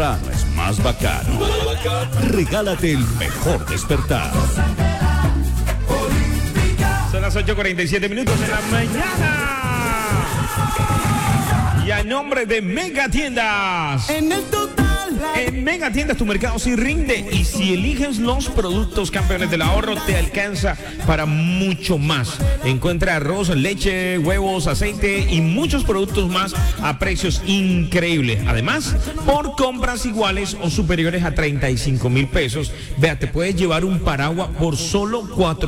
temprano es más bacano. Regálate el mejor despertar. Son las 8:47 minutos de la mañana. Y a nombre de Mega Tiendas. En el total. En Mega Tiendas tu mercado sí rinde. Y si eliges los productos campeones del ahorro, te alcanza para mucho más. Encuentra arroz, leche, huevos, aceite y muchos productos más a precios increíbles. Además, por compras iguales o superiores a 35,000 pesos, vea, te puedes llevar un paraguas por solo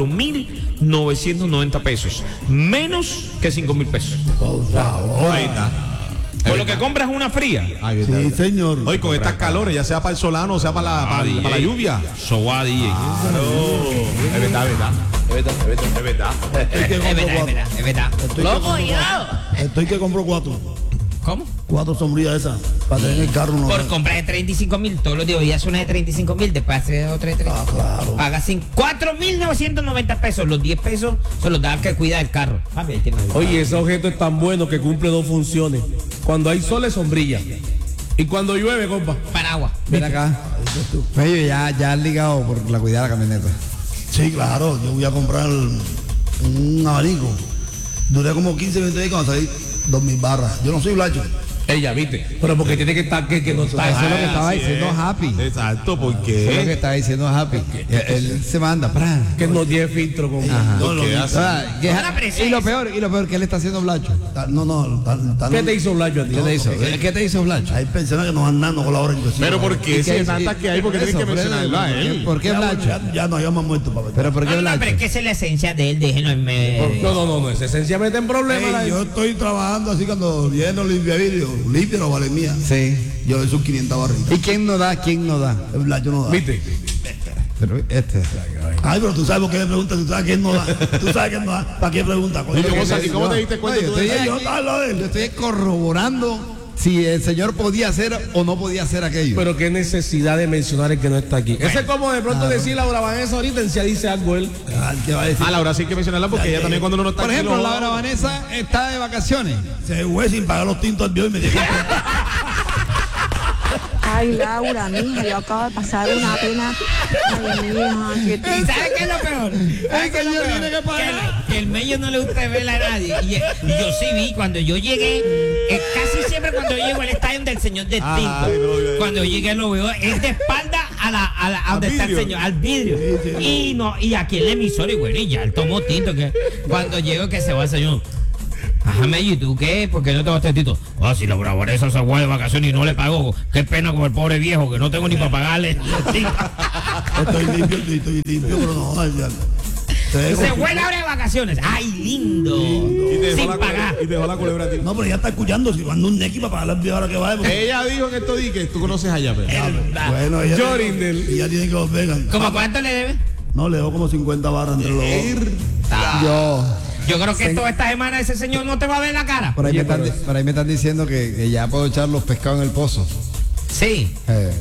4,990 pesos. Menos que 5,000 pesos. Ahí está. Por lo que compras una fría. Sí, señor. Hoy con estas calores, ya sea para el solano o sea para la lluvia. Sobadi. Es verdad, es verdad. Es verdad. Estoy que compro 4. ¿Cómo? 4 sombrillas esas para tener el carro. No, Por comprar de 35,000, todos los días ya son de 35,000, después hace otra de 35,000. claro. Paga 4,990 pesos. Los 10 pesos se los da al que cuida el carro. Oye, ese objeto es tan bueno que cumple 2 funciones. Cuando hay sol es sombrilla. Y cuando llueve, compa, Paraguas. Ven acá. Oye, ya has ligado por la cuidar la camioneta. Sí, claro. Yo voy a comprar un abanico. Duré como 15, 20 días cuando salí 2,000 barras. Yo no soy blacho. ella, ¿viste? Pero porque tiene que estar que no está. Eso es lo que estaba diciendo Happy. Exacto, ¿por Eso es lo que qué? estaba diciendo Happy. Él se manda. Que no tiene filtro con. ¿Por qué hace? Y lo peor, que él está haciendo Blacho. ¿Qué te hizo Blacho a ti? ¿Qué te hizo? ¿Qué te hizo Blacho? Hay personas que nos andan con la hora inclusive. Pero ¿por qué? Si hay tantas que hay, porque tienes que por eso, mencionarlo a él. ¿Por qué Blacho? Ya no hayamos muerto, papá. Pero ¿por qué No, Blacho? pero es que esa es la esencia de él, déjenlo en medio. No, es esencialmente en problemas. Yo estoy trabajando así cuando lleno limpia vidrio, limpia no vale mía. Sí. Yo le sus 500 barritas. ¿Y quién no da? ¿Quién no da? El Blacho no da. ¿Viste? Pero Ay, pero tú sabes por qué le preguntas, tú sabes quién no da. Tú sabes quién no da. ¿Para qué preguntas? ¿Y cómo te diste cuenta tú de eso? Yo estoy corroborando si el señor podía hacer o no podía hacer aquello. Pero qué necesidad de mencionar el que no está aquí. Ese es como de pronto decir Laura Vanessa ahorita en si dice algo él. ¿Qué va a decir? Laura sí hay que mencionarla porque ella también cuando uno no está Por aquí ejemplo, lo- Laura Vanessa está de vacaciones. Se fue sin pagar los tintos al Dios y me dijo. Ay, Laura, mija, yo acabo de pasar una pena. Ay, mija, qué ¿Y triste. sabes qué es lo peor? ¿Sabes qué es lo peor? Que el medio no le gusta ver a nadie. Y yo sí vi, cuando yo llegué, casi siempre cuando yo llego al estadio del señor de Tinto, cuando llegué lo veo, es de espalda a donde está el señor, al vidrio. Y aquí en la emisora, y bueno, y ya él tomó tinto, que cuando llego que se va el señor. Ajá, ¿y tú qué? ¿Por qué no te vas a Tito? Ah, si la Vanessa se fue de vacaciones y no le pagó. Qué pena con el pobre viejo, que no tengo ni para pagarle. Estoy limpio, pero no. Se fue Laura de vacaciones. ¡Ay, lindo! Sin pagar. Y te dejó la culebra a ti. No, pero ya está escuchando. Si mando un nequi para pagarle el viejo ahora que va. Ella dijo en estos días que tú conoces allá, pero. Bueno, ella Jorindel. y ya tiene que volver. ¿Cómo cuánto le debe? No, le dejo como 50 barras entre los dos. Yo creo que toda esta semana ese señor no te va a ver la cara. Por ahí me están diciendo que ya puedo echar los pescados en el pozo. Sí.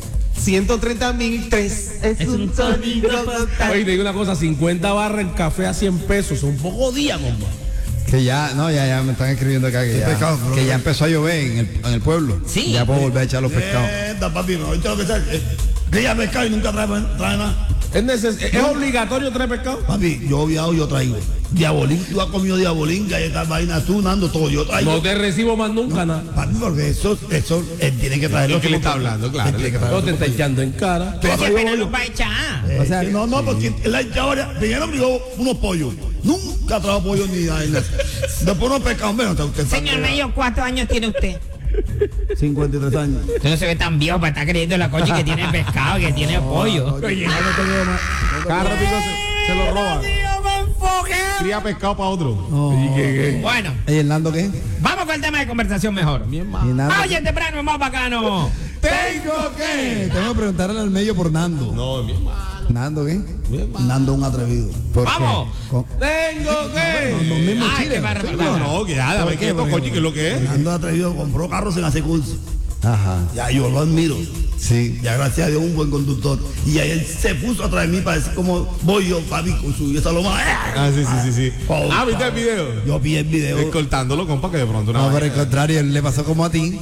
130,003. Es un sonido total. Oye, te digo una cosa, 50 barras en café a 100 pesos. Son pocos días, compa. Que ya me están escribiendo acá que ya empezó a llover en el pueblo. Sí. Ya puedo volver a echar los pescados. Papi, no, ahorita lo que sea. Ella pescado y nunca trae nada. Es obligatorio traer pescado. Papi, yo viajo, yo traigo. Diabolín, tú has comido diabolín, galletas, vainas, tú, Nando, todo. Yo traigo. No te recibo más nunca nada. Papi, porque eso él tiene que traerlo. Lo que le está hablando, claro. Él tiene que No traerlo. te está echando en cara. Pero si apenas los va a echar. O sea, No, porque él ha echado varias. Primero me dio unos pollos. Nunca trajo pollo ni nada. Después unos pescados. Bueno, usted Señor Mello, ¿cuántos años tiene usted? 53 años. Usted no se ve tan viejo para estar creyendo la coche que tiene pescado, que tiene pollo. Oye, no tengo más. Cada ratito se lo roban. Cría pescado para otro. Bueno, ¿y Hernando qué? vamos con el tema de conversación mejor. Hernando, Oye, temprano es más bacano. Tengo que. tengo que preguntarle al medio por Nando. No, mi hermano. ¿Nando qué? Nando un atrevido. ¿Por Vamos. qué? Tengo que. Los mismos Ay, chiles. qué bárbaro. No, que ya, dame quieto, coche, que es lo que es. Nando atrevido compró carros sin hacer curso. Ajá. Ya yo lo admiro. Sí. Ya gracias a Dios un buen conductor. Y ahí él se puso atrás de mí para decir cómo voy yo, papi, con su saloma. Ah, sí. Ah, ¿viste el video? Yo vi el video. Escoltándolo, compa, que de pronto No, una por el contrario, le pasó como a ti.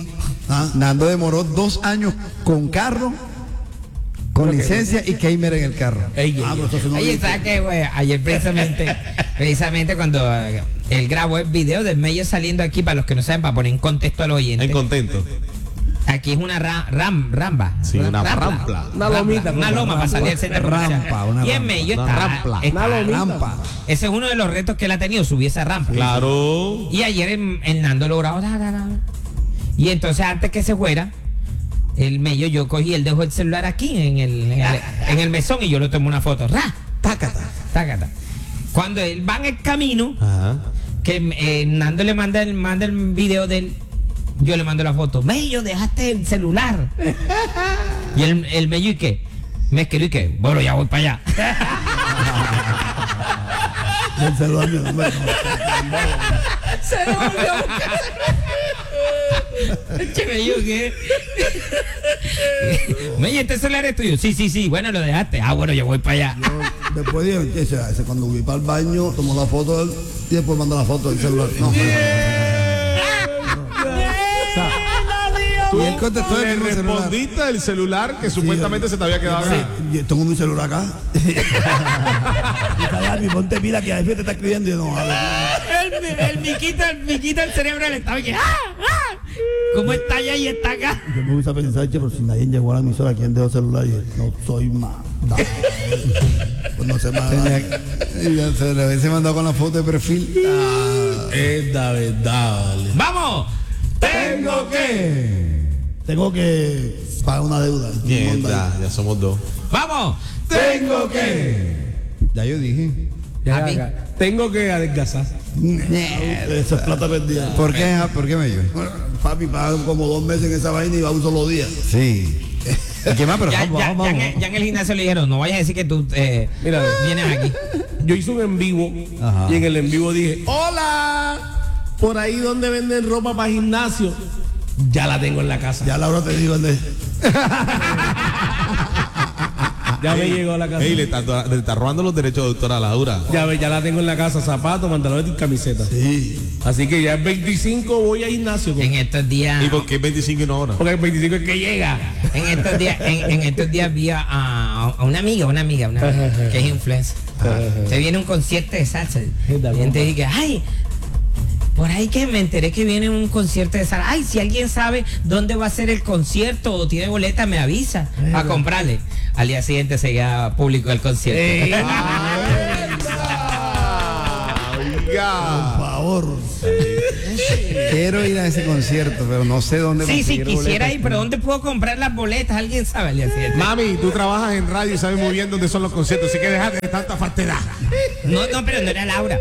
Nando demoró 2 años con carro, con licencia y Keimer en el carro. Oye, ¿sabes qué, güey? Ayer precisamente cuando él grabó el video del Mello saliendo aquí, para los que no saben, para poner en contexto al oyente. En contento. Aquí es una ramba. Sí, una rampla. Una lomita. Una loma para salir del centro comercial. Y el Mello está rampa. Ese es uno de los retos que él ha tenido, subir esa rampa. Claro. Y ayer el Nando logró. Y entonces antes que se fuera, el Mello, yo cogí, él dejó el celular aquí en el mesón y yo le tomé una foto. Tácata. Cuando él va en el camino, que Nando le manda el video de él, yo le mando la foto. Mello, dejaste el celular. Y el Mello, ¿y qué? Me escribió, ¿y qué? Bueno, ya voy para allá. El celular mío, Se lo volvió a buscar. Mello, ¿qué? Mello, ¿este celular es tuyo? Sí. Bueno, lo dejaste. Bueno, yo voy para allá. Después cuando fui para el baño, tomó la foto él y después mandó la foto del celular. No. Y él contestó Le el celular. respondiste del celular que supuestamente se te había quedado acá. Yo tengo mi celular acá. Y ponte pila que a veces te está escribiendo y yo no hablo. El miquito el cerebro le estaba que ¿cómo está allá y está acá? Yo me gusta pensar, pero si nadie llegó a la emisora, ¿quién dejó el celular? Y no soy más. Pues no sé más. Se le hubiese mandado con la foto de perfil. Es la verdad, vale. ¡Vamos! Tengo que pagar una deuda. Mierda, ya somos 2. ¡Vamos! Ya yo dije. Papi. Tengo que adelgazar. Esa es plata perdida. ¿Por qué? ¿Por qué me yo? Bueno, papi, pagan como 2 meses en esa vaina y va un solo día. Sí. ¿Y qué más? Pero vamos. Ya en el gimnasio le dijeron, no vayas a decir que tú Mira, vienes aquí. Yo hice un en vivo. Ajá. Y en el en vivo dije, hola, por ahí donde venden ropa para gimnasio. Ya la tengo en la casa. Ya Laura te digo dónde. Ya me llegó a la casa. Ey, le está robando los derechos de autor a Laura. Ya la tengo en la casa, zapatos, pantalones y camiseta. Sí. Así que ya el 25 voy a gimnasio. En estos días. ¿Y por qué 25 y no ahora? Porque el 25 es que llega. En estos días vi a una amiga que es influencer. Se viene un concierto de salsa. Y entonces dije, ay, por ahí que me enteré que viene un concierto de salsa. Ay, si alguien sabe dónde va a ser el concierto o tiene boleta, me avisa para comprarle. Al día siguiente seguía público el concierto. Por favor. Quiero ir a ese concierto, pero no sé dónde. Sí, conseguir quisiera boletas. ir, pero ¿dónde puedo comprar las boletas? ¿Alguien sabe al día siguiente? Mami, tú trabajas en radio y sabes muy bien dónde son los conciertos, así que déjate de tanta faltedad. No, pero no era Laura.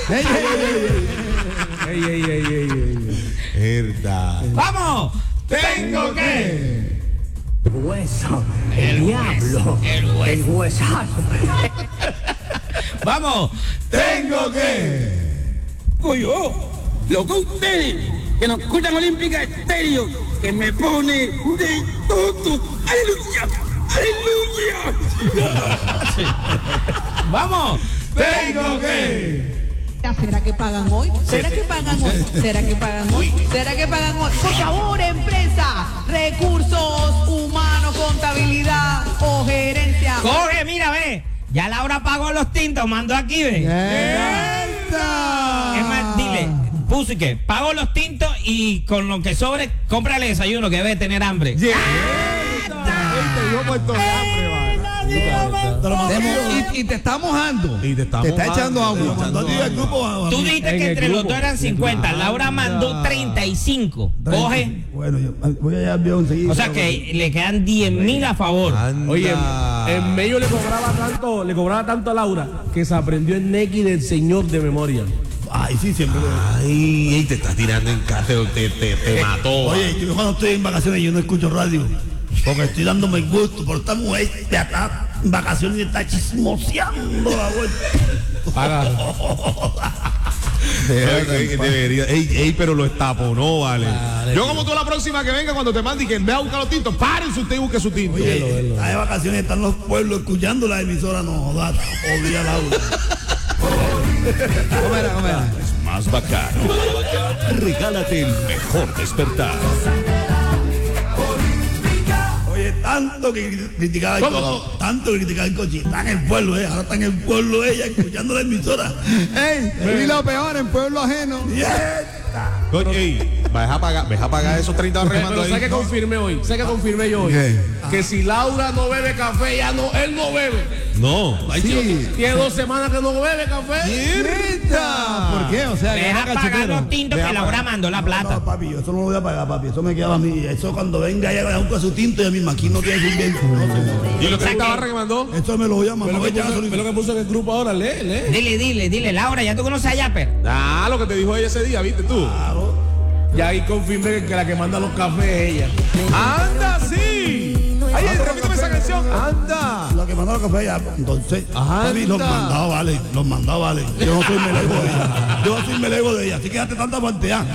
Ey. Verdad. ¡Vamos! Tengo que. El diablo. El huesazo. ¡Vamos! Tengo que. Yo, lo que ustedes que nos escuchan Olímpica Estéreo, que me pone de todo. ¡Aleluya! ¡Vamos! Tengo que. ¿Será que pagan hoy? ¿Será que pagan hoy? ¿Será que pagan hoy? ¿Será que pagan hoy? Por favor, empresa, recursos humanos, contabilidad o gerencia. Coge, mira, ve. Ya Laura pagó los tintos, mandó aquí, ve. Es más, dile, puso y que pago los tintos y con lo que sobre, cómprale desayuno que debe tener hambre. Y te está mojando. Y te está echando agua. Tú dijiste que entre los dos eran 50. Laura mandó 35. Coge. Bueno, yo voy a llevar enseguida. O sea que le quedan 10,000 a favor. Oye, en medio le cobraba tanto a Laura que se aprendió el Neki del Señor de memoria. Ay, sí, siempre. Ay, te estás tirando en casa, te mató. Oye, yo cuando estoy en vacaciones yo no escucho radio. Porque estoy dándome el gusto por esta mujer de acá en vacaciones y está chismoseando la vuelta. Debería. Ey, pero lo estaponó, vale. Yo como tú la próxima que venga cuando te mande y que ve a buscar los tintos, párense usted y busque su tinto. Oye, está de vacaciones, están los pueblos escuchando la emisora, no jodas, odia Laura. ¿Cómo era? Más bacano. Regálate el mejor despertar. tanto que criticaban todo, tanto que criticaban el coche, está en el pueblo, ahora está en el pueblo ella escuchando la emisora. Y lo peor, en pueblo ajeno. Coño, ey, vas a pagar esos 30 remandos Pero ahí. sé que confirmé hoy, yo hoy. ¿Qué? Que si Laura no bebe café, él no bebe. No. Sí. Tiene 2 semanas que no bebe café. ¡Mierda! ¿Por qué? O sea, Deja pagar los tintos que Laura mandó la plata. No, papi, yo eso no lo voy a pagar, papi. Eso me queda a mí. Eso cuando venga ella a buscar su tinto, ella misma aquí no tiene su bien. ¿Y lo que esta barra que mandó? Eso me lo voy a mandar. Ve lo que puso en el grupo ahora, lee. Dile, Laura, ¿ya tú conoces a Yapper? Ah, lo que te dijo ella ese día, ¿viste tú? Ya ahí confirmé que la que manda los cafés es ella. ¡Anda, sí! Ay, repíteme esa canción. ¡Anda! La que mandó los cafés ya, entonces, papi, los mandados valen. Yo no soy melego de ella. Así que date tanta parte ya.